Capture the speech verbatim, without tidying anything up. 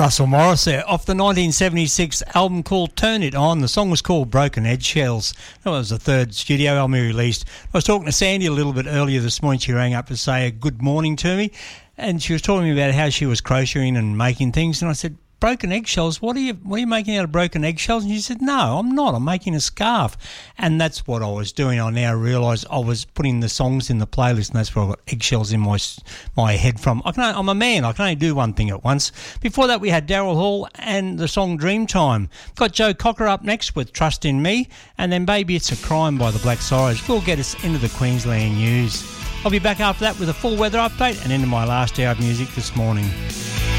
Russell Morris there, off the nineteen seventy-six album called Turn It On. The song was called Broken Eggshells. That was the third studio album he released. I was talking to Sandy a little bit earlier this morning. She rang up to say a good morning to me, and she was talking to me about how she was crocheting and making things, and I said, broken eggshells, what are you what are you making out of broken eggshells? And she said, no, I'm not, I'm making a scarf. And that's what I was doing. I now realise I was putting the songs in the playlist, and that's where I got eggshells in my my head from. I can, I'm a man, I can only do one thing at once. Before that we had Daryl Hall and the song Dreamtime. Got Joe Cocker up next with Trust in Me, and then Baby It's a Crime by the Black Sirens will get us into the Queensland news. I'll be back after that with a full weather update and into my last hour of music this morning.